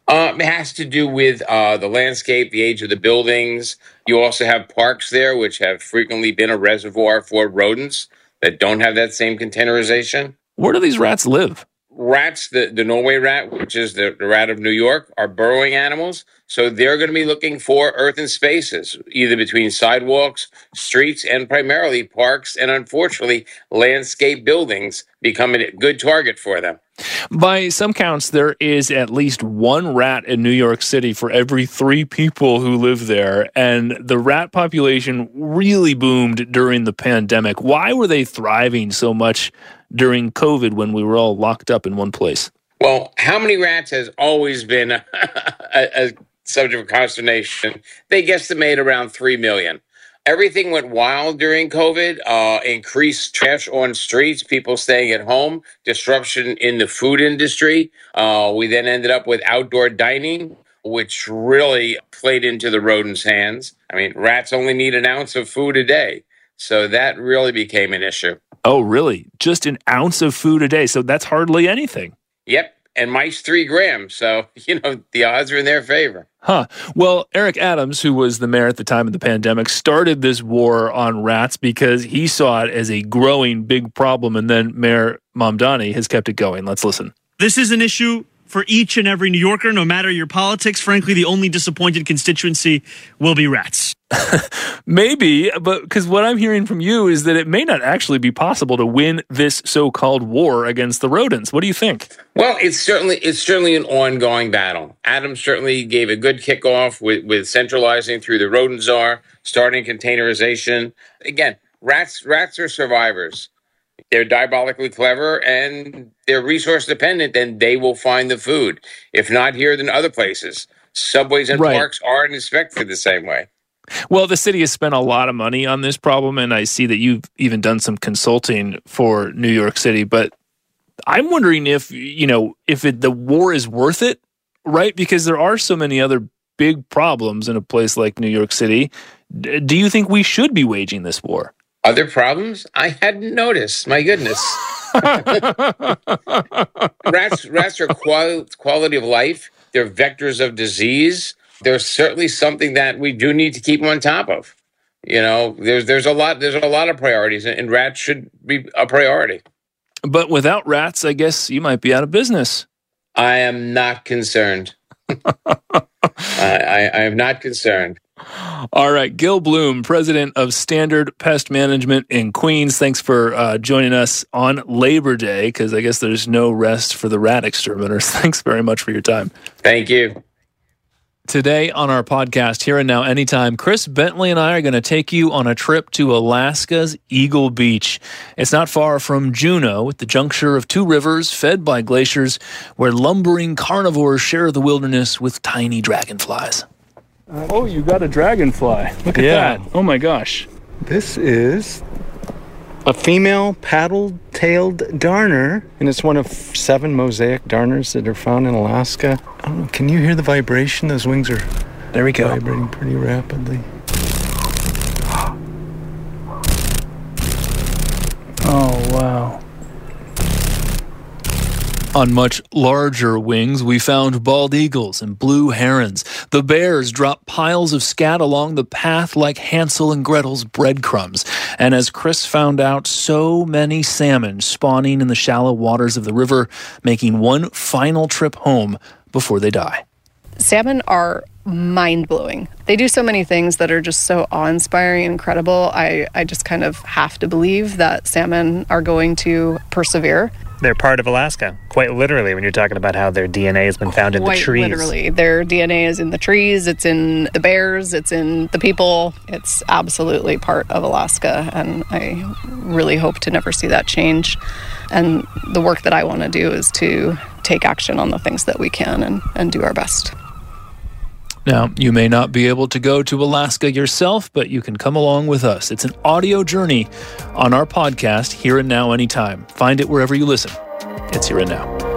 It has to do with the landscape, the age of the buildings. You also have parks there, which have frequently been a reservoir for rodents that don't have that same containerization. Where do these rats live? Rats, the Norway rat, which is the rat of New York, are burrowing animals. So they're going to be looking for earthen spaces, either between sidewalks, streets, and primarily parks, and unfortunately, landscape buildings become a good target for them. By some counts, there is at least one rat in New York City for every 3 people who live there, and the rat population really boomed during the pandemic. Why were they thriving so much during COVID when we were all locked up in one place? Well, how many rats has always been a subject of consternation? They guesstimate around 3 million. Everything went wild during COVID, increased trash on streets, people staying at home, disruption in the food industry. We then ended up with outdoor dining, which really played into the rodents' hands. I mean, rats only need an ounce of food a day. So that really became an issue. Oh, really? Just an ounce of food a day? So that's hardly anything. Yep. And mice 3 grams. So, the odds are in their favor. Huh. Well, Eric Adams, who was the mayor at the time of the pandemic, started this war on rats because he saw it as a growing big problem. And then Mayor Mamdani has kept it going. Let's listen. This is an issue for each and every New Yorker, no matter your politics. Frankly, the only disappointed constituency will be rats. Maybe, but because what I'm hearing from you is that it may not actually be possible to win this so-called war against the rodents. What do you think? Well, it's certainly an ongoing battle. Adams certainly gave a good kickoff with centralizing through the rodent czar, starting containerization. Again, rats are survivors. They're diabolically clever and they're resource dependent, and they will find the food. If not here, then other places. Subways and parks aren't inspected the same way. Well, the city has spent a lot of money on this problem, and I see that you've even done some consulting for New York City. But I'm wondering if the war is worth it, right? Because there are so many other big problems in a place like New York City. Do you think we should be waging this war? Other problems? I hadn't noticed. My goodness. Rats are quality of life. They're vectors of disease. They're certainly something that we do need to keep on top of. There's a lot of priorities, and rats should be a priority. But without rats, I guess you might be out of business. I am not concerned. I am not concerned. All right, Gil Bloom, president of Standard Pest Management in Queens. Thanks for joining us on Labor Day, because I guess there's no rest for the rat exterminators. Thanks very much for your time. Thank you. Today on our podcast, Here and Now Anytime, Chris Bentley and I are going to take you on a trip to Alaska's Eagle Beach. It's not far from Juneau, at the juncture of 2 rivers fed by glaciers, where lumbering carnivores share the wilderness with tiny dragonflies. Oh, you got a dragonfly. Look at that. Oh my gosh. This is a female paddle-tailed darner, and it's one of 7 mosaic darners that are found in Alaska. I don't know, can you hear the vibration? Those wings are there we go. Vibrating pretty rapidly. Oh, wow. On much larger wings, we found bald eagles and blue herons. The bears dropped piles of scat along the path like Hansel and Gretel's breadcrumbs. And as Chris found out, so many salmon spawning in the shallow waters of the river, making one final trip home before they die. Salmon are mind-blowing. They do so many things that are just so awe-inspiring and incredible. I just kind of have to believe that salmon are going to persevere. They're part of Alaska, quite literally, when you're talking about how their DNA has been found in the trees. Quite literally. Their DNA is in the trees, it's in the bears, it's in the people. It's absolutely part of Alaska, and I really hope to never see that change. And the work that I want to do is to take action on the things that we can and do our best. Now, you may not be able to go to Alaska yourself, but you can come along with us. It's an audio journey on our podcast, Here and Now Anytime. Find it wherever you listen. It's Here and Now.